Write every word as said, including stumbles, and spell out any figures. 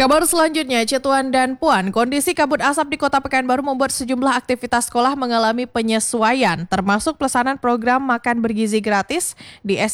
Kabar selanjutnya, Cituan dan Puan, kondisi kabut asap di Kota Pekanbaru membuat sejumlah aktivitas sekolah mengalami penyesuaian, termasuk pelaksanaan program makan bergizi gratis di